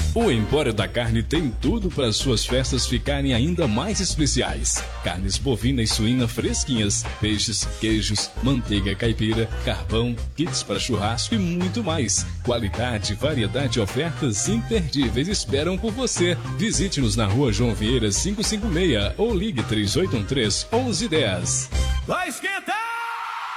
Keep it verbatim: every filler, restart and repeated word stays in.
O Empório da Carne tem tudo para suas festas ficarem ainda mais especiais. Carnes bovina e suína fresquinhas, peixes, queijos, manteiga caipira, carvão, kits para churrasco e muito mais. Qualidade, variedade e ofertas imperdíveis esperam por você. Visite-nos na rua João Vieira quinhentos e cinquenta e seis ou ligue três oito um três, onze dez. Vai esquenta!